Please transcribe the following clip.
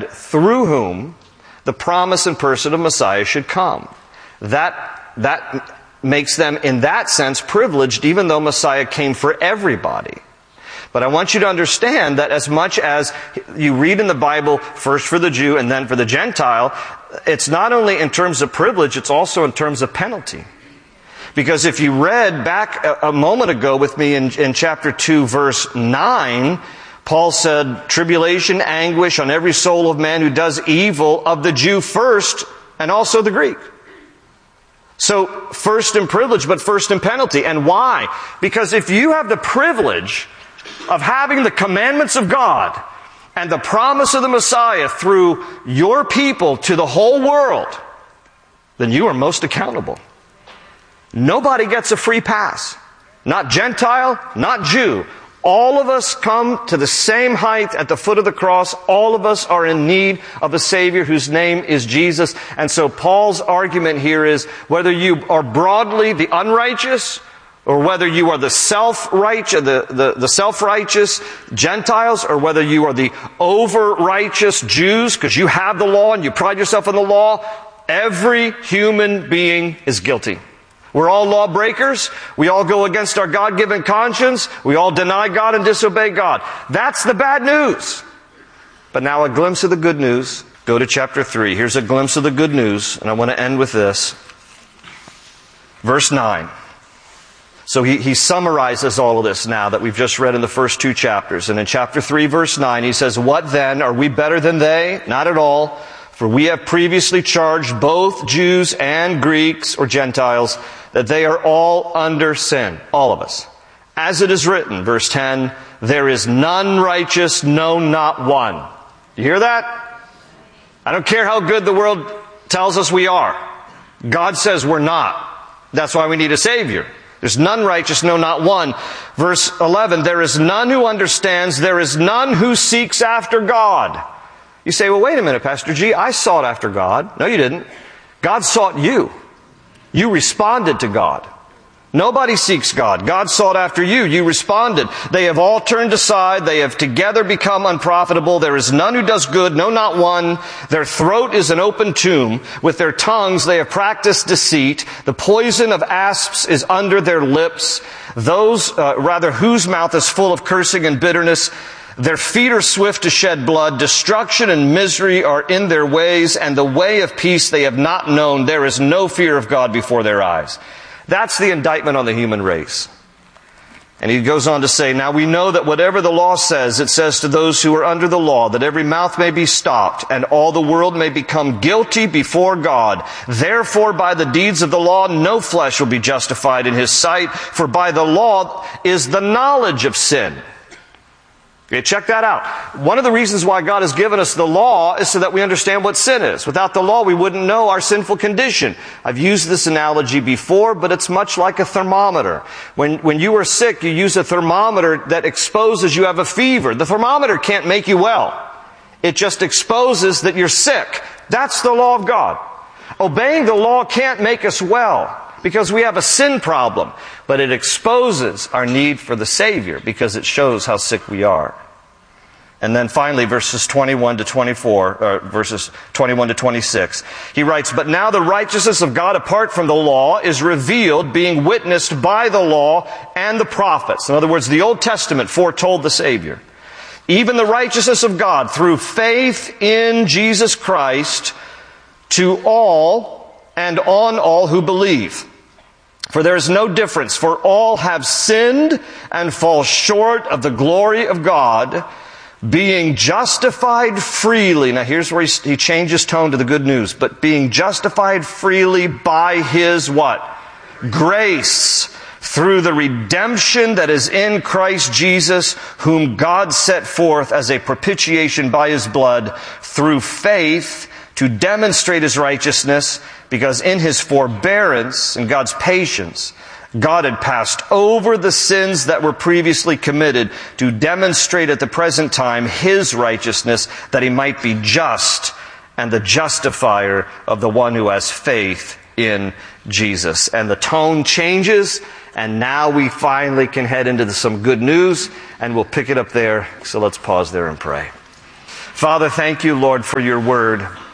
head through whom the promise and person of Messiah should come. That makes them, in that sense, privileged, even though Messiah came for everybody. But I want you to understand that as much as you read in the Bible, first for the Jew and then for the Gentile, it's not only in terms of privilege, it's also in terms of penalty. Because if you read back a moment ago with me in chapter 2, verse 9, Paul said, tribulation, anguish on every soul of man who does evil, of the Jew first, and also the Greek. So, first in privilege, but first in penalty. And why? Because if you have the privilege of having the commandments of God and the promise of the Messiah through your people to the whole world, then you are most accountable. Nobody gets a free pass. Not Gentile, not Jew. All of us come to the same height at the foot of the cross. All of us are in need of a Savior whose name is Jesus. And so Paul's argument here is whether you are broadly the unrighteous or whether you are the self-righteous, the self-righteous Gentiles, or whether you are the over-righteous Jews, because you have the law and you pride yourself on the law, every human being is guilty. We're all lawbreakers. We all go against our God-given conscience. We all deny God and disobey God. That's the bad news. But now a glimpse of the good news. Go to chapter 3. Here's a glimpse of the good news, and I want to end with this. Verse 9. So he summarizes all of this now that we've just read in the first two chapters. And in chapter 3, verse 9, he says, "What then? Are we better than they? Not at all. For we have previously charged both Jews and Greeks or Gentiles that they are all under sin." All of us. As it is written, verse 10, "There is none righteous, no, not one." You hear that? I don't care how good the world tells us we are. God says we're not. That's why we need a Savior. There's none righteous, no, not one. Verse 11, "There is none who understands, there is none who seeks after God." You say, well, wait a minute, Pastor G, I sought after God. No, you didn't. God sought you. You responded to God. Nobody seeks God. God sought after you. You responded. "They have all turned aside. They have together become unprofitable. There is none who does good, no, not one. Their throat is an open tomb. With their tongues they have practiced deceit. The poison of asps is under their lips. Whose mouth is full of cursing and bitterness. Their feet are swift to shed blood. Destruction and misery are in their ways, and the way of peace they have not known. There is no fear of God before their eyes." That's the indictment on the human race. And he goes on to say, "Now we know that whatever the law says, it says to those who are under the law, that every mouth may be stopped, and all the world may become guilty before God. Therefore, by the deeds of the law, no flesh will be justified in his sight, for by the law is the knowledge of sin." Okay, check that out. One of the reasons why God has given us the law is so that we understand what sin is. Without the law, we wouldn't know our sinful condition. I've used this analogy before, but it's much like a thermometer. When you are sick, you use a thermometer that exposes you have a fever. The thermometer can't make you well. It just exposes that you're sick. That's the law of God. Obeying the law can't make us well, because we have a sin problem. But it exposes our need for the Savior because it shows how sick we are. And then finally, verses 21 to 26, he writes, "But now the righteousness of God apart from the law is revealed, being witnessed by the law and the prophets." In other words, the Old Testament foretold the Savior. "Even the righteousness of God through faith in Jesus Christ to all and on all who believe. For there is no difference, for all have sinned and fall short of the glory of God, being justified freely." Now here's where he changes tone to the good news. "But being justified freely by His" what? "Grace, through the redemption that is in Christ Jesus, whom God set forth as a propitiation by His blood, through faith, to demonstrate His righteousness, because in His forbearance and God's patience, God had passed over the sins that were previously committed to demonstrate at the present time His righteousness, that He might be just and the justifier of the one who has faith in Jesus." And the tone changes, and now we finally can head into some good news, and we'll pick it up there. So let's pause there and pray. Father, thank you, Lord, for your word.